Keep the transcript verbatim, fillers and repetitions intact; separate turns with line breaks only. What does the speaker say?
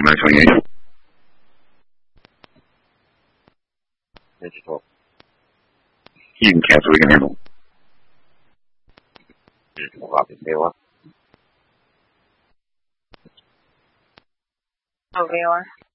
买成也有。
没错。
已經開出一個內容。
嗯，話俾你話。
好嘅話。